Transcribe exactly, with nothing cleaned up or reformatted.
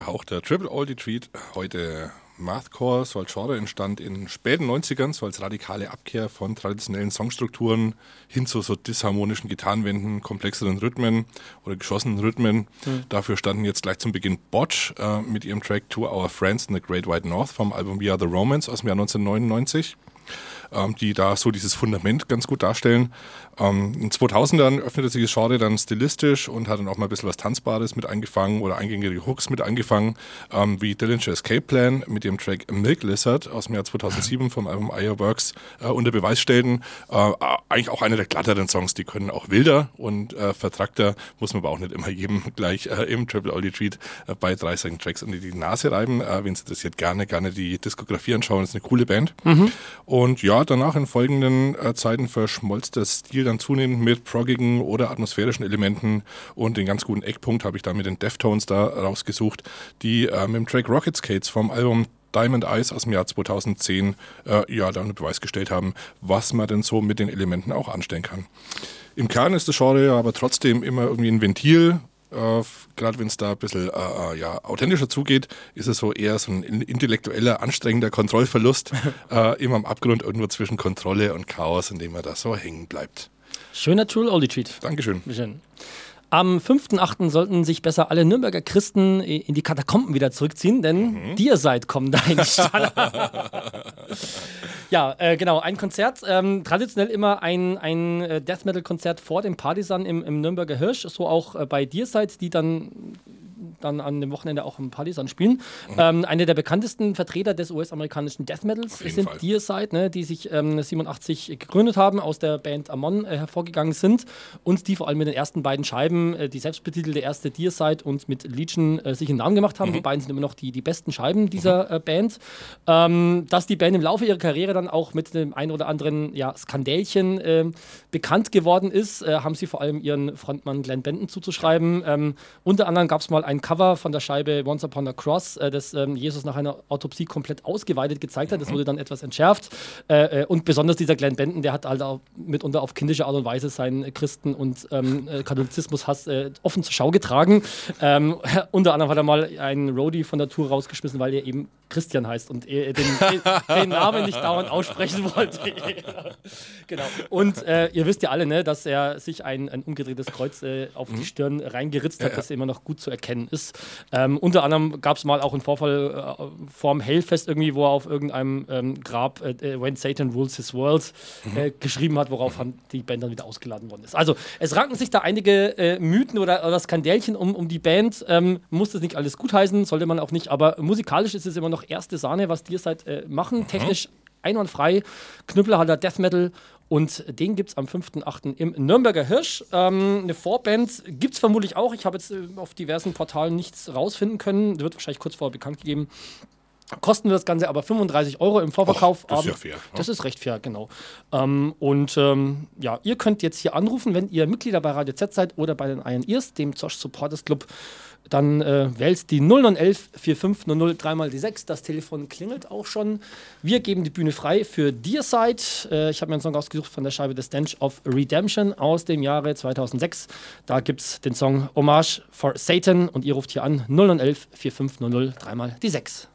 Auch der Triple Oldie Treat, heute Mathcore, so als Genre entstand in späten neunzigern, so als radikale Abkehr von traditionellen Songstrukturen hin zu so disharmonischen Gitarrenwänden, komplexeren Rhythmen oder geschossenen Rhythmen. Mhm. Dafür standen jetzt gleich zum Beginn Botch äh, mit ihrem Track To Our Friends in the Great White North vom Album We Are the Romance aus dem Jahr neunzehnhundertneunundneunzig. Die da so dieses Fundament ganz gut darstellen. Ähm, in den zweitausendern öffnete sich das Genre dann stilistisch und hat dann auch mal ein bisschen was Tanzbares mit eingefangen oder eingängige Hooks mit eingefangen, ähm, wie Dillinger Escape Plan mit dem Track Milk Lizard aus dem Jahr zweitausendsieben vom Album Ironworks äh, unter Beweis stellten. Äh, eigentlich auch einer der glatteren Songs, die können auch wilder und äh, vertrackter, muss man aber auch nicht immer jedem gleich äh, im Triple Oldie Treat äh, bei dreißig Tracks unter die Nase reiben. Äh, Wen es interessiert, gerne, gerne die Diskografie anschauen, das ist eine coole Band. Mhm. Und ja, danach in folgenden äh, Zeiten verschmolz der Stil dann zunehmend mit proggigen oder atmosphärischen Elementen und den ganz guten Eckpunkt habe ich da mit den Deftones da rausgesucht, die äh, mit dem Track Rocket Skates vom Album Diamond Eyes aus dem Jahr zweitausendzehn äh, ja dann einen Beweis gestellt haben, was man denn so mit den Elementen auch anstellen kann. Im Kern ist das Genre aber trotzdem immer irgendwie ein Ventil. Uh, gerade wenn es da ein bisschen uh, ja, authentischer zugeht, ist es so eher so ein intellektueller, anstrengender Kontrollverlust, uh, immer am Abgrund irgendwo zwischen Kontrolle und Chaos, in dem man da so hängen bleibt. Schöner Triple Oldie Treat. Dankeschön. Schön. Am fünften achten sollten sich besser alle Nürnberger Christen in die Katakomben wieder zurückziehen, denn mhm. Dir seid kommen da in die Stadt. Ja, äh, genau, ein Konzert, ähm, traditionell immer ein, ein äh, Death-Metal-Konzert vor dem Partisan im, im Nürnberger Hirsch, so auch äh, bei Dir seid, die dann dann an dem Wochenende auch im Partisan spielen. Mhm. Ähm, eine der bekanntesten Vertreter des U S-amerikanischen Death Metals sind Deicide, ne, die sich ähm, siebenundachtzig gegründet haben, aus der Band Amon äh, hervorgegangen sind und die vor allem mit den ersten beiden Scheiben, äh, die selbstbetitelte erste Deicide und mit Legion äh, sich einen Namen gemacht haben. Mhm. Die beiden sind immer noch die, die besten Scheiben dieser mhm. äh, Band. Ähm, dass die Band im Laufe ihrer Karriere dann auch mit dem ein oder anderen ja, Skandälchen äh, bekannt geworden ist, äh, haben sie vor allem ihren Frontmann Glenn Benton zuzuschreiben. Ähm, unter anderem gab es mal ein Cover von der Scheibe Once Upon a Cross, äh, das ähm, Jesus nach einer Autopsie komplett ausgeweitet gezeigt hat. Das wurde dann etwas entschärft. Äh, äh, und besonders dieser Glenn Benton, der hat halt auch mitunter auf kindische Art und Weise seinen Christen- und ähm, Katholizismus-Hass äh, offen zur Schau getragen. Ähm, unter anderem hat er mal einen Roadie von der Tour rausgeschmissen, weil er eben Christian heißt und er den, den Namen nicht dauernd aussprechen wollte. Genau. Und äh, ihr wisst ja alle, ne, dass er sich ein, ein umgedrehtes Kreuz äh, auf mhm. die Stirn reingeritzt hat, ja, das immer noch gut zu erkennen ist. Ähm, unter anderem gab es mal auch einen Vorfall äh, vorm Hellfest irgendwie, wo er auf irgendeinem ähm, Grab äh, When Satan Rules His World äh, geschrieben hat, worauf mhm. die Band dann wieder ausgeladen worden ist. Also es ranken sich da einige äh, Mythen oder, oder Skandälchen um, um die Band. Ähm, muss das nicht alles gutheißen, sollte man auch nicht, aber musikalisch ist es immer noch erste Sahne, was die seit äh, machen. Mhm. Technisch einwandfrei, knüppelharter Death Metal. Und den gibt es am fünften achten im Nürnberger Hirsch. Ähm, eine Vorband gibt es vermutlich auch. Ich habe jetzt äh, auf diversen Portalen nichts rausfinden können. Das wird wahrscheinlich kurz vorher bekannt gegeben. Kosten wir das Ganze aber fünfunddreißig Euro im Vorverkauf. Och, das ist ja fair. Ja? Das ist recht fair, genau. Ähm, und ähm, ja, ihr könnt jetzt hier anrufen, wenn ihr Mitglieder bei Radio Z seid oder bei den Iron Ears, dem Zosch Supporters Club. Dann äh, wählst die null neun eins vier fünf null null drei mal die sechs. Das Telefon klingelt auch schon. Wir geben die Bühne frei für Deicide. Äh, ich habe mir einen Song ausgesucht von der Scheibe The Stench of Redemption aus dem Jahre zweitausendsechs. Da gibt es den Song Hommage for Satan und ihr ruft hier an null neun eins vier fünf null null drei mal die sechs.